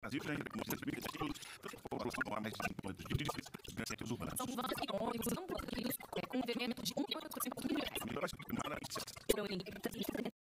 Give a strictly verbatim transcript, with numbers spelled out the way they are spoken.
Brasil já ainda com certeza que todos a população mais de grandes centros urbanos. São vans e ônibus ambulatórios com um investimento de um milhão e quatrocentos mil reais. Melhor as primárias. Foram em